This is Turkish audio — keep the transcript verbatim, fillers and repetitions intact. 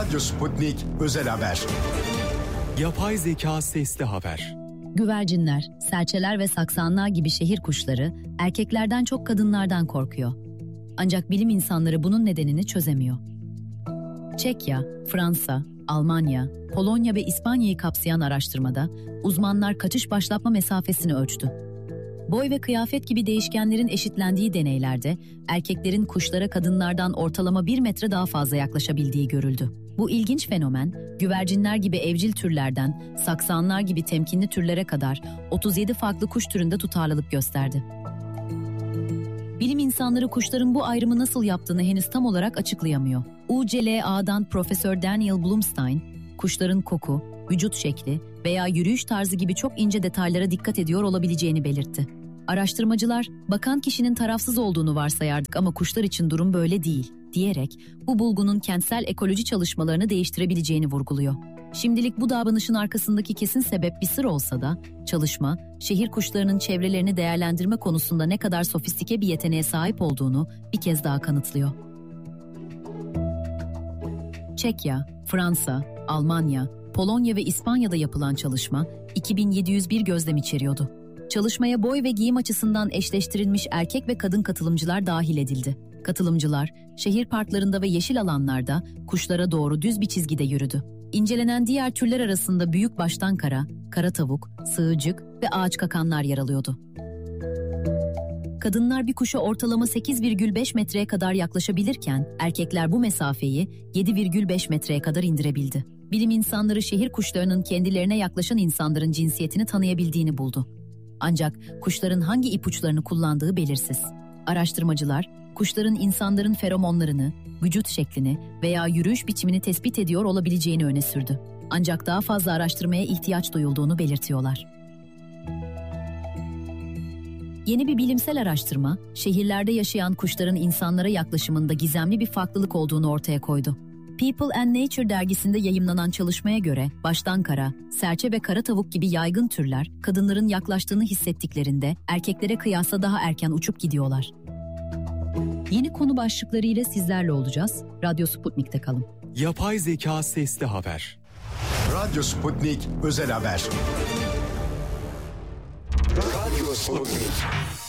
Radyo Sputnik Özel Haber. Yapay zeka sesli haber. Güvercinler, serçeler ve saksanlar gibi şehir kuşları erkeklerden çok kadınlardan korkuyor. Ancak bilim insanları bunun nedenini çözemiyor. Çekya, Fransa, Almanya, Polonya ve İspanya'yı kapsayan araştırmada uzmanlar kaçış başlatma mesafesini ölçtü. Boy ve kıyafet gibi değişkenlerin eşitlendiği deneylerde erkeklerin kuşlara kadınlardan ortalama bir metre daha fazla yaklaşabildiği görüldü. Bu ilginç fenomen, güvercinler gibi evcil türlerden saksanlar gibi temkinli türlere kadar otuz yedi farklı kuş türünde tutarlılık gösterdi. Bilim insanları kuşların bu ayrımı nasıl yaptığını henüz tam olarak açıklayamıyor. U C L A'dan Profesör Daniel Blumstein, kuşların koku, vücut şekli veya yürüyüş tarzı gibi çok ince detaylara dikkat ediyor olabileceğini belirtti. Araştırmacılar, bakan kişinin tarafsız olduğunu varsayardık ama kuşlar için durum böyle değil, diyerek bu bulgunun kentsel ekoloji çalışmalarını değiştirebileceğini vurguluyor. Şimdilik bu davranışın arkasındaki kesin sebep bir sır olsa da, çalışma, şehir kuşlarının çevrelerini değerlendirme konusunda ne kadar sofistike bir yeteneğe sahip olduğunu bir kez daha kanıtlıyor. Çekya, Fransa, Almanya, Polonya ve İspanya'da yapılan çalışma iki bin yedi yüz bir gözlem içeriyordu. Çalışmaya boy ve giyim açısından eşleştirilmiş erkek ve kadın katılımcılar dahil edildi. Katılımcılar, şehir parklarında ve yeşil alanlarda kuşlara doğru düz bir çizgide yürüdü. İncelenen diğer türler arasında büyük baştan kara, kara tavuk, sığırcık ve ağaç kakanlar yer alıyordu. Kadınlar bir kuşa ortalama sekiz virgül beş metreye kadar yaklaşabilirken, erkekler bu mesafeyi yedi virgül beş metreye kadar indirebildi. Bilim insanları şehir kuşlarının kendilerine yaklaşan insanların cinsiyetini tanıyabildiğini buldu. Ancak kuşların hangi ipuçlarını kullandığı belirsiz. Araştırmacılar, kuşların insanların feromonlarını, vücut şeklini veya yürüyüş biçimini tespit ediyor olabileceğini öne sürdü. Ancak daha fazla araştırmaya ihtiyaç duyulduğunu belirtiyorlar. Yeni bir bilimsel araştırma, şehirlerde yaşayan kuşların insanlara yaklaşımında gizemli bir farklılık olduğunu ortaya koydu. People and Nature dergisinde yayımlanan çalışmaya göre baştan kara, serçe ve kara tavuk gibi yaygın türler kadınların yaklaştığını hissettiklerinde erkeklere kıyasla daha erken uçup gidiyorlar. Yeni konu başlıkları ile sizlerle olacağız. Radyo Sputnik'te kalın. Yapay zeka sesli haber. Radyo Sputnik Özel Haber. Radyo Sputnik.